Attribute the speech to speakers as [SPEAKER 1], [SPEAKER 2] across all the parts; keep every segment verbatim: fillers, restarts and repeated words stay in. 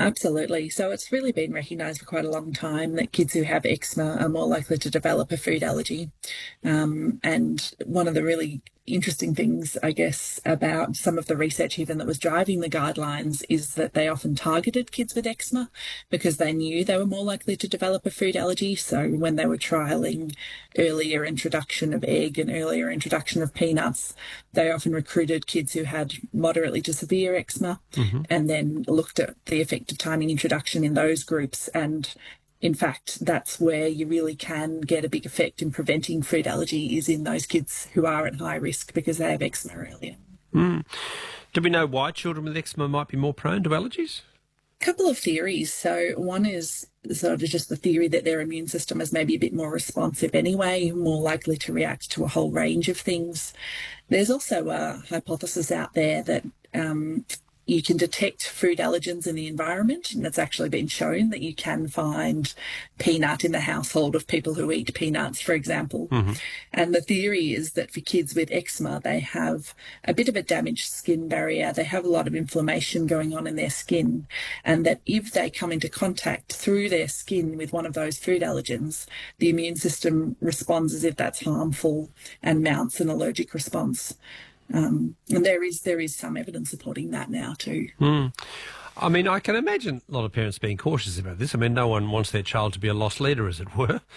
[SPEAKER 1] Absolutely. So it's really been recognised for quite a long time that kids who have eczema are more likely to develop a food allergy. Um, and one of the really interesting things, I guess, about some of the research even that was driving the guidelines is that they often targeted kids with eczema because they knew they were more likely to develop a food allergy. So when they were trialling earlier introduction of egg and earlier introduction of peanuts, they often recruited kids who had moderately to severe eczema
[SPEAKER 2] Mm-hmm.
[SPEAKER 1] and then looked at the effect of timing introduction in those groups. And in fact, that's where you really can get a big effect in preventing food allergy is in those kids who are at high risk because they have eczema earlier.
[SPEAKER 2] Mm. Do we know why children with eczema might be more prone to allergies?
[SPEAKER 1] A couple of theories. So one is sort of just the theory that their immune system is maybe a bit more responsive anyway, more likely to react to a whole range of things. There's also a hypothesis out there that um, you can detect food allergens in the environment, and it's actually been shown that you can find peanut in the household of people who eat peanuts, for example.
[SPEAKER 2] Mm-hmm.
[SPEAKER 1] And the theory is that for kids with eczema, they have a bit of a damaged skin barrier. They have a lot of inflammation going on in their skin, and that if they come into contact through their skin with one of those food allergens, the immune system responds as if that's harmful and mounts an allergic response. Um, and there is there is some evidence supporting that now too.
[SPEAKER 2] Mm. I mean, I can imagine a lot of parents being cautious about this. I mean, no one wants their child to be a lost leader, as it were,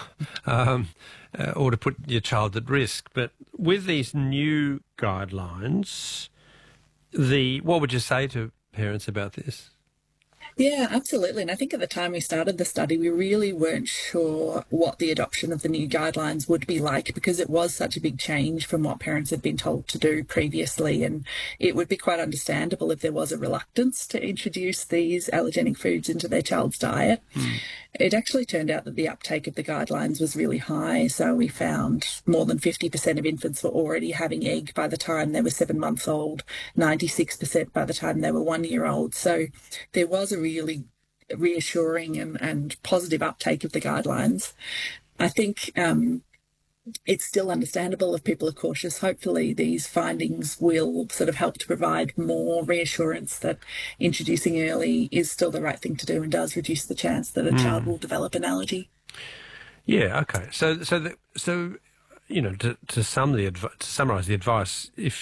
[SPEAKER 2] um, uh, or to put your child at risk. But with these new guidelines, the what would you say to parents about this?
[SPEAKER 1] Yeah, absolutely. And I think at the time we started the study, we really weren't sure what the adoption of the new guidelines would be like because it was such a big change from what parents had been told to do previously. And it would be quite understandable if there was a reluctance to introduce these allergenic foods into their child's diet. Mm. It actually turned out that the uptake of the guidelines was really high. So we found more than fifty percent of infants were already having egg by the time they were seven months old, ninety-six percent by the time they were one year old. So there was a really reassuring and, and positive uptake of the guidelines. I think um, it's still understandable if people are cautious. Hopefully these findings will sort of help to provide more reassurance that introducing early is still the right thing to do and does reduce the chance that a mm. child will develop an allergy.
[SPEAKER 2] Yeah, okay. So, so, the, so you know, to, to, sum the adv- to summarise the advice, if